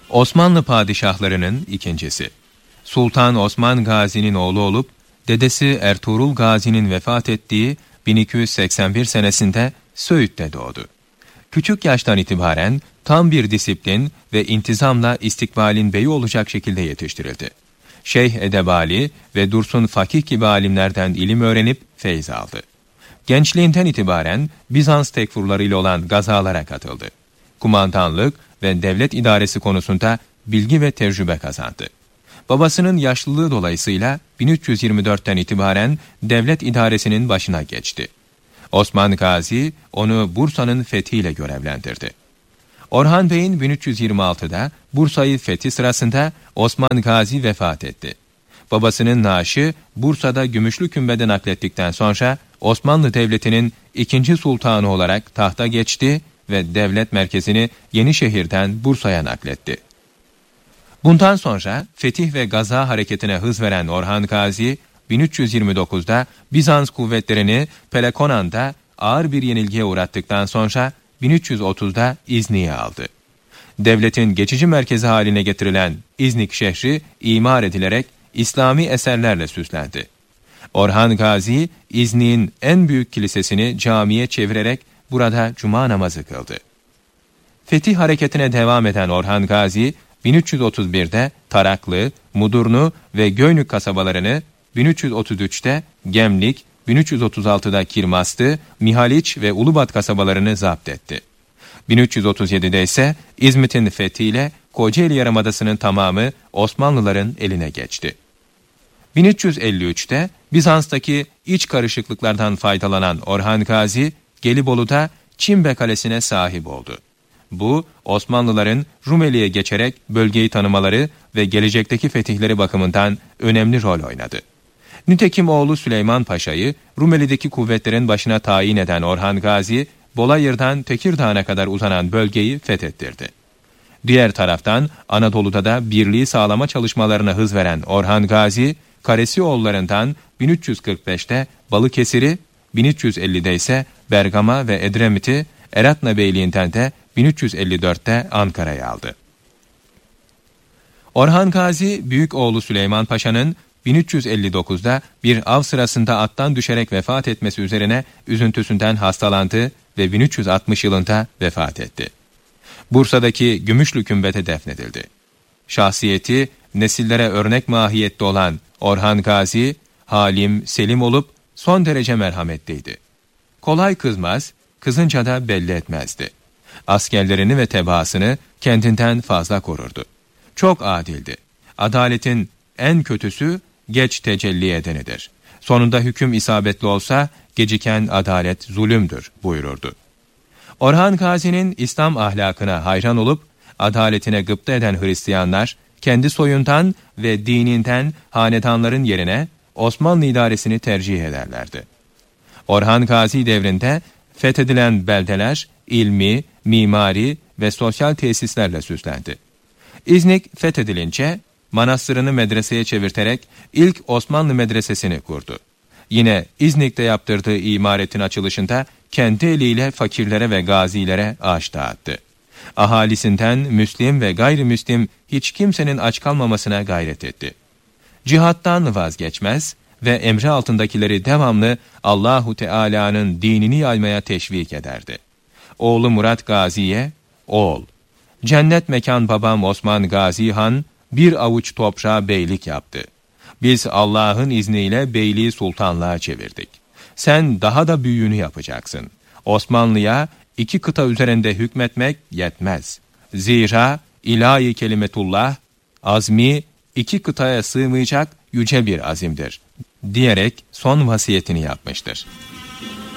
Osmanlı padişahlarının ikincisi. Sultan Osman Gazi'nin oğlu olup, dedesi Ertuğrul Gazi'nin vefat ettiği 1281 senesinde Söğüt'te doğdu. Küçük yaştan itibaren tam bir disiplin ve intizamla istikbalin beyi olacak şekilde yetiştirildi. Şeyh Edebali ve Dursun Fakih gibi alimlerden ilim öğrenip feyz aldı. Gençliğinden itibaren Bizans tekfurlarıyla olan gazalara katıldı. Kumandanlık ve devlet idaresi konusunda bilgi ve tecrübe kazandı. Babasının yaşlılığı dolayısıyla 1324'ten itibaren devlet idaresinin başına geçti. Osman Gazi onu Bursa'nın fethiyle görevlendirdi. Orhan Bey'in 1326'da Bursa'yı fethi sırasında Osman Gazi vefat etti. Babasının naaşı Bursa'da Gümüşlü Kümbede naklettikten sonra Osmanlı Devleti'nin ikinci sultanı olarak tahta geçti ve devlet merkezini Yenişehir'den Bursa'ya nakletti. Bundan sonra fetih ve gaza hareketine hız veren Orhan Gazi, 1329'da Bizans kuvvetlerini Pelekonan'da ağır bir yenilgiye uğrattıktan sonra 1330'da İznik'i aldı. Devletin geçici merkezi haline getirilen İznik şehri imar edilerek İslami eserlerle süslendi. Orhan Gazi, İznik'in en büyük kilisesini camiye çevirerek burada cuma namazı kıldı. Fetih hareketine devam eden Orhan Gazi, 1331'de Taraklı, Mudurnu ve Göynük kasabalarını, 1333'te Gemlik, 1336'da Kirmastı, Mihaliç ve Ulubat kasabalarını zapt etti. 1337'de ise İzmit'in fethiyle Kocaeli Yarımadası'nın tamamı Osmanlıların eline geçti. 1353'te Bizans'taki iç karışıklıklardan faydalanan Orhan Gazi, Gelibolu'da Çimbe Kalesi'ne sahip oldu. Bu, Osmanlıların Rumeli'ye geçerek bölgeyi tanımaları ve gelecekteki fetihleri bakımından önemli rol oynadı. Nitekim oğlu Süleyman Paşa'yı Rumeli'deki kuvvetlerin başına tayin eden Orhan Gazi, Bolayır'dan Tekirdağ'a kadar uzanan bölgeyi fethettirdi. Diğer taraftan Anadolu'da da birliği sağlama çalışmalarına hız veren Orhan Gazi, Karesioğullarından 1345'te Balıkesir'i, 1350'de ise Bergama ve Edremit'i, Eratna Beyliği'nden de 1354'te Ankara'ya aldı. Orhan Gazi, büyük oğlu Süleyman Paşa'nın 1359'da bir av sırasında attan düşerek vefat etmesi üzerine üzüntüsünden hastalandı ve 1360 yılında vefat etti. Bursa'daki Gümüşlü Kümbet'e defnedildi. Şahsiyeti nesillere örnek mahiyette olan Orhan Gazi, halim, selim olup son derece merhametliydi. Kolay kızmaz, kızınca da belli etmezdi. Askerlerini ve tebaasını kendinden fazla korurdu. Çok adildi. Adaletin en kötüsü geç tecelli edenidir. Sonunda hüküm isabetli olsa geciken adalet zulümdür buyururdu. Orhan Gazi'nin İslam ahlakına hayran olup adaletine gıpta eden Hristiyanlar kendi soyundan ve dininden hanedanların yerine Osmanlı idaresini tercih ederlerdi. Orhan Gazi devrinde fethedilen beldeler ilmi, mimari ve sosyal tesislerle süslendi. İznik fethedilince manastırını medreseye çevirterek ilk Osmanlı medresesini kurdu. Yine İznik'te yaptırdığı imaretin açılışında kendi eliyle fakirlere ve gazilere ağaç dağıttı. Ahalisinden Müslim ve gayrimüslim hiç kimsenin aç kalmamasına gayret etti. Cihattan vazgeçmez ve emri altındakileri devamlı Allahu Teala'nın dinini yaymaya teşvik ederdi. Oğlu Murat Gazi'ye, oğul, cennet mekan babam Osman Gazi Han bir avuç toprağa beylik yaptı. Biz Allah'ın izniyle beyliği sultanlığa çevirdik. Sen daha da büyüğünü yapacaksın. Osmanlı'ya 2 kıta üzerinde hükmetmek yetmez. Zira ilahi kelimetullah, azmi 2 kıtaya sığmayacak yüce bir azimdir, diyerek son vasiyetini yapmıştır.